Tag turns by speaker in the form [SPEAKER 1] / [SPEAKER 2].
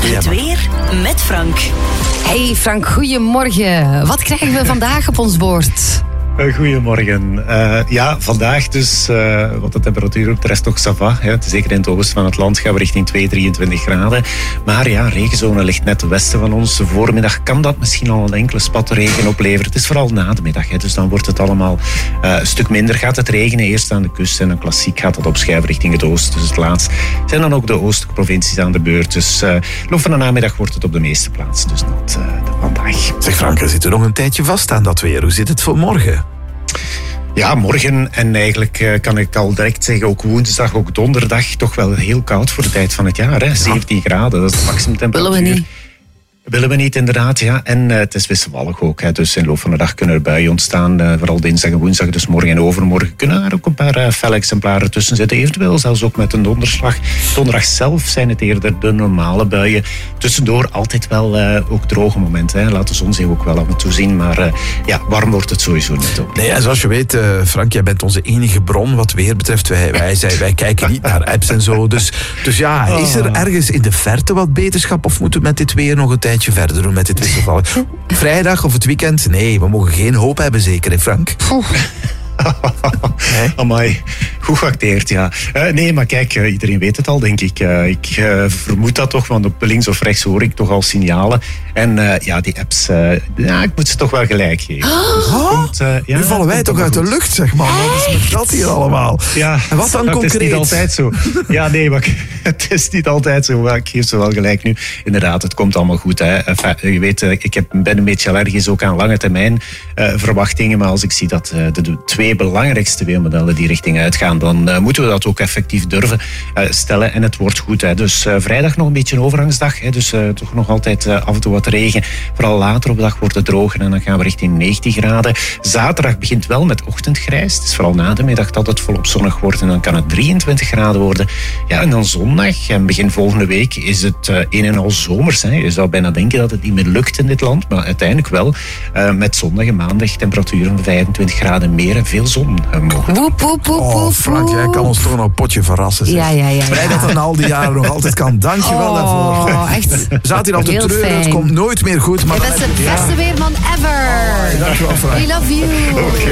[SPEAKER 1] Het weer met Frank.
[SPEAKER 2] Hey Frank, goedemorgen. Wat krijgen we vandaag op ons bord?
[SPEAKER 3] Goedemorgen. Vandaag dus, wat de temperatuur op de rest nog ça va. Zeker in het oosten van het land gaan we richting 23 graden. Maar ja, regenzone ligt net ten westen van ons. Voormiddag kan dat misschien al een enkele spat regen opleveren. Het is vooral na de middag, dus dan wordt het allemaal een stuk minder. Gaat het regenen eerst aan de kust en dan klassiek gaat dat opschuiven richting het oosten. Dus het laatst zijn dan ook de oostelijke provincies aan de beurt. Dus loop van de namiddag wordt het op de meeste plaatsen dus nat vandaag.
[SPEAKER 4] Zeg Frank, er zit er nog een tijdje vast aan dat weer. Hoe zit het voor morgen?
[SPEAKER 3] Ja, morgen en eigenlijk kan ik al direct zeggen, ook woensdag, ook donderdag, toch wel heel koud voor de tijd van het jaar. Hè? 17 graden, dat is de maximumtemperatuur.
[SPEAKER 2] Willen we niet?
[SPEAKER 3] Willen we niet, inderdaad, ja. En het is wisselvallig ook. Dus in de loop van de dag kunnen er buien ontstaan. Vooral dinsdag en woensdag, dus morgen en overmorgen kunnen er ook een paar felle exemplaren tussen zitten. Eventueel zelfs ook met een donderslag. Donderdag zelf zijn het eerder de normale buien. Tussendoor altijd wel ook droge momenten. Laat de zon zich ook wel af en toe zien. Maar warm wordt het sowieso niet op.
[SPEAKER 4] Nee, en zoals je weet, Frank, jij bent onze enige bron wat weer betreft. Wij kijken niet naar apps en zo. Dus ja, is er ergens in de verte wat beterschap? Of moeten we met dit weer nog een tijdje verder doen met dit wisselvallen? Vrijdag of het weekend? Nee, we mogen geen hoop hebben, zeker, hè Frank?
[SPEAKER 3] Amai, goed geacteerd, ja. Nee, maar kijk, iedereen weet het al, denk ik. Ik vermoed dat toch, want op links of rechts hoor ik toch al signalen. En die apps, ik moet ze toch wel gelijk geven. Dus
[SPEAKER 4] nu vallen wij toch uit de lucht, zeg maar. Wat is met dat hier allemaal?
[SPEAKER 3] Ja,
[SPEAKER 4] en wat dan concreet?
[SPEAKER 3] Het is niet altijd zo. Ja, nee, maar het is niet altijd zo. Maar ik geef ze wel gelijk nu. Inderdaad, het komt allemaal goed. Hè. Je weet, ik ben een beetje allergisch ook aan lange termijn verwachtingen. Maar als ik zie dat de twee belangrijkste weermodellen die richting uitgaan, dan moeten we dat ook effectief durven stellen. En het wordt goed. Hè. Dus vrijdag nog een beetje een overgangsdag. Hè. Dus toch nog altijd af en toe wat regen. Vooral later op de dag wordt het droger en dan gaan we richting 19 graden. Zaterdag begint wel met ochtendgrijs. Het is vooral na de middag dat het volop zonnig wordt en dan kan het 23 graden worden. Ja, en dan zondag en begin volgende week is het een en al zomers. Hè. Je zou bijna denken dat het niet meer lukt in dit land, maar uiteindelijk wel. Met zondag en maandag temperaturen van 25 graden meer en veel zon.
[SPEAKER 4] Frank, jij kan ons toch nog een potje verrassen. Zeg.
[SPEAKER 2] Ja.
[SPEAKER 4] Blij dat dat na al die jaren nog altijd kan. Dank je wel daarvoor.
[SPEAKER 2] Echt.
[SPEAKER 4] We zaten hier al te treuren, het komt nooit meer goed. Maar
[SPEAKER 2] je bent de beste weerman ever.
[SPEAKER 4] Dank je wel, Frank.
[SPEAKER 2] We love you.
[SPEAKER 3] Okay.